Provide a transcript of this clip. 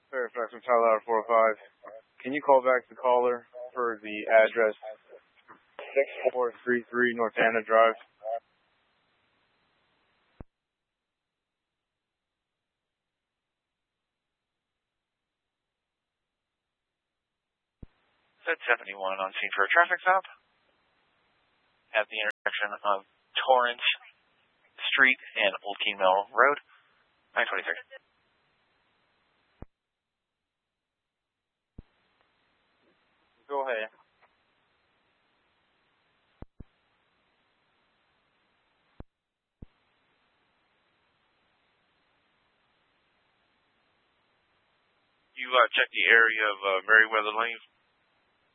Fairfax from Tyler 405. Can you call back the caller for the address 6433 North Anna Drive? Set 71 on scene for a traffic stop at the intersection of Torrance Street and Old King Mill Road, 923. Go ahead. You checked the area of Meriwether Lane?